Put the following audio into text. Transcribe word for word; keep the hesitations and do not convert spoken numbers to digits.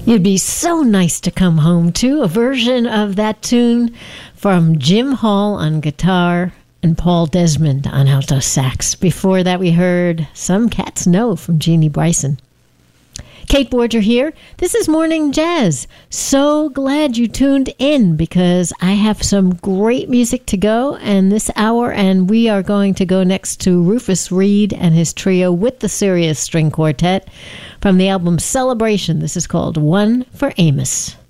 It'd be so nice to come home to, a version of that tune from Jim Hall on guitar and Paul Desmond on alto sax. Before that, we heard Some Cats Know from Jeannie Bryson. Kate Borger here. This is Morning Jazz. So glad you tuned in because I have some great music to go and this hour, and we are going to go next to Rufus Reid and his trio with the Sirius String Quartet from the album Celebration. This is called One for Amos.